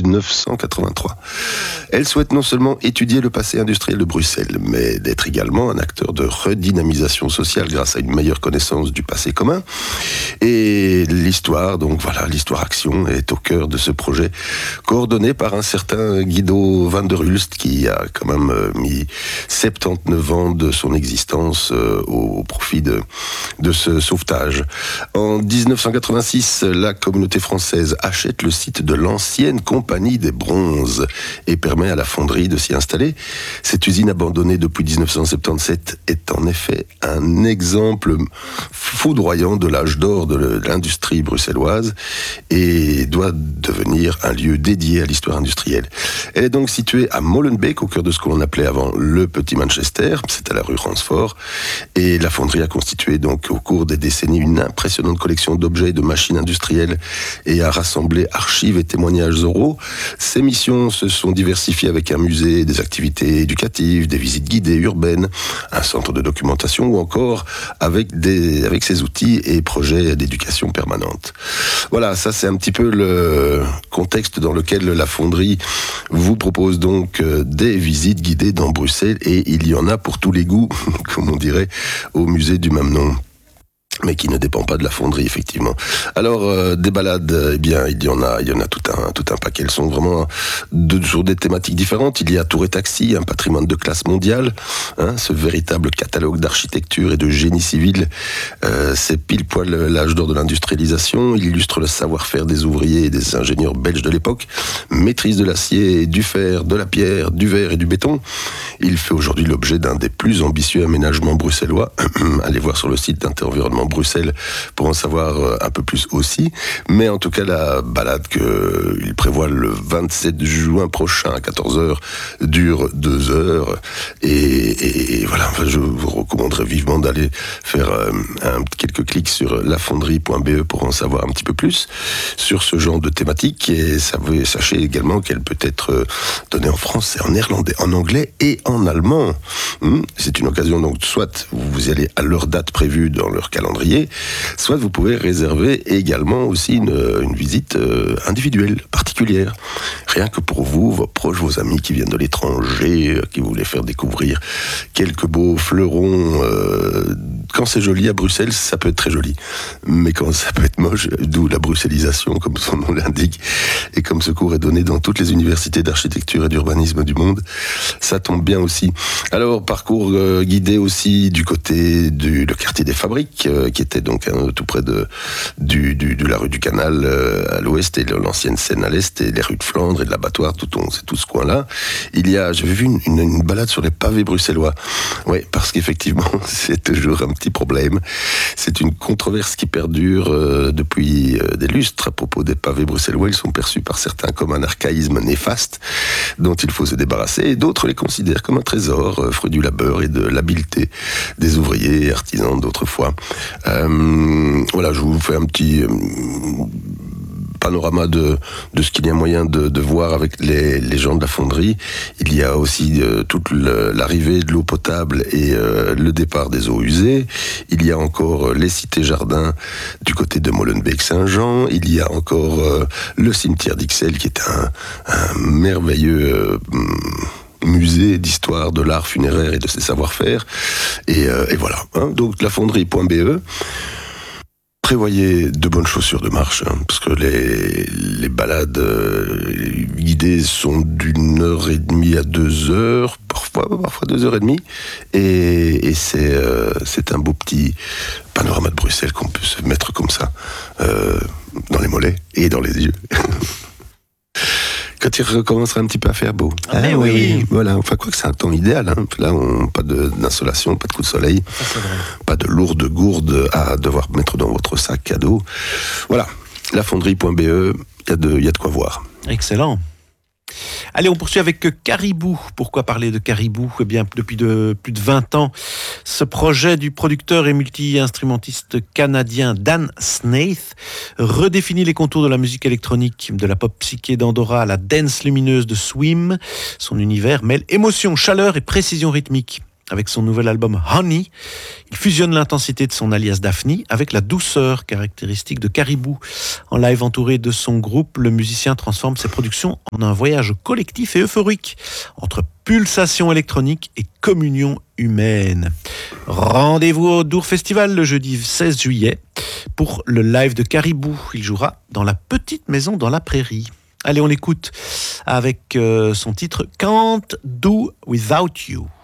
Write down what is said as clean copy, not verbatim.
1983. Elle souhaite non seulement étudier le passé industriel de Bruxelles, mais d'être également un acteur de redynamisation sociale grâce à une meilleure connaissance du passé commun. Et l'histoire, donc voilà, l'histoire-action est au cœur de ce projet, coordonné par un certain Guido van der Hulst, qui a quand même mis 79 ans de son existence au profit de ce sauvetage. En 1986, la communauté française achète le site de l'ancienne Compagnie des Bronzes et permet à la fonderie de s'y installer. Cette usine abandonnée depuis 1977 est en effet un exemple foudroyant de l'âge d'or de l'industrie bruxelloise et doit devenir un lieu dédié à l'histoire industrielle. Elle est donc située à Molenbeek, au cœur de ce qu'on appelait avant le Petit Manchester, c'est à la rue Ransford, et la fonderie a constitué donc au cours des décennies une impressionnante collection d'objets et de machines industrielles et a rassemblé archives et témoignages oraux. Ses missions se sont diversifiées avec un musée, des activités éducatives, des visites guidées urbaines, un centre de documentation ou encore avec ses outils et projets d'éducation permanente. Voilà, ça c'est un petit peu le contexte dans lequel la fonderie vous propose donc des visites guidées dans Bruxelles et il y en a pour tous les goûts, comme on dirait, au musée du même nom. Mais qui ne dépend pas de la fonderie, effectivement. Alors, des balades, eh bien, il y en a tout un paquet. Elles sont vraiment sur des thématiques différentes. Il y a Tour et Taxi, un patrimoine de classe mondiale, ce véritable catalogue d'architecture et de génie civil. C'est pile poil l'âge d'or de l'industrialisation. Il illustre le savoir-faire des ouvriers et des ingénieurs belges de l'époque. Maîtrise de l'acier, du fer, de la pierre, du verre et du béton. Il fait aujourd'hui l'objet d'un des plus ambitieux aménagements bruxellois. Allez voir sur le site d'Inter-Environnement Bruxelles pour en savoir un peu plus aussi. Mais en tout cas, la balade qu'il prévoit le 27 juin prochain à 14h dure 2 heures. Et voilà, enfin, je vous recommanderais vivement d'aller faire quelques clics sur lafonderie.be pour en savoir un petit peu plus sur ce genre de thématique. Et sachez également qu'elle peut être donnée en français, en néerlandais, en anglais et en allemand. C'est une occasion, donc, soit vous y allez à leur date prévue dans leur calendrier, soit vous pouvez réserver également aussi une visite individuelle, particulière. Rien que pour vous, vos proches, vos amis qui viennent de l'étranger, qui voulaient faire découvrir quelques beaux fleurons. Quand c'est joli à Bruxelles, ça peut être très joli. Mais quand ça peut être moche, d'où la bruxellisation, comme son nom l'indique, et comme ce cours est donné dans toutes les universités d'architecture et d'urbanisme du monde, ça tombe bien aussi. Alors, parcours guidé aussi du côté du quartier des Fabriques, qui était donc tout près de la rue du Canal à l'ouest et de l'ancienne Seine à l'est et les rues de Flandre et de l'Abattoir, c'est tout ce coin-là. J'avais vu une balade sur les pavés bruxellois. Oui, parce qu'effectivement, c'est toujours un petit problème. C'est une controverse qui perdure depuis des lustres à propos des pavés bruxellois. Ils sont perçus par certains comme un archaïsme néfaste dont il faut se débarrasser et d'autres les considèrent comme un trésor, fruit du labeur et de l'habileté des ouvriers et artisans d'autrefois. Voilà, je vous fais un petit panorama de ce qu'il y a moyen de voir avec les gens de la fonderie. Il y a aussi toute l'arrivée de l'eau potable et le départ des eaux usées. Il y a encore les cités-jardins du côté de Molenbeek-Saint-Jean. Il y a encore le cimetière d'Ixelles qui est un merveilleux musée d'histoire de l'art funéraire et de ses savoir-faire. Et voilà. Donc lafonderie.be. Prévoyez de bonnes chaussures de marche, parce que les balades guidées sont d'1h30 à 2h, parfois 2h30, et c'est un beau petit panorama de Bruxelles qu'on peut se mettre comme ça dans les mollets et dans les yeux. Quand il recommencera un petit peu à faire beau. Mais oui. Voilà, enfin, quoi que c'est un temps idéal. Là, pas d'insolation, pas de coup de soleil, pas de lourde gourde à devoir mettre dans votre sac à dos. Voilà, lafonderie.be, il y a de quoi voir. Excellent. Allez, on poursuit avec Caribou. Pourquoi parler de Caribou ? Eh bien, depuis plus de 20 ans, ce projet du producteur et multi-instrumentiste canadien Dan Snaith redéfinit les contours de la musique électronique, de la pop psyché d'Andorra à la dance lumineuse de Swim. Son univers mêle émotion, chaleur et précision rythmique. Avec son nouvel album Honey, il fusionne l'intensité de son alias Daphne avec la douceur caractéristique de Caribou. En live entouré de son groupe, le musicien transforme ses productions en un voyage collectif et euphorique entre pulsation électronique et communion humaine. Rendez-vous au Dour Festival le jeudi 16 juillet pour le live de Caribou. Il jouera dans la petite maison dans la prairie. Allez, on l'écoute avec son titre Can't Do Without You.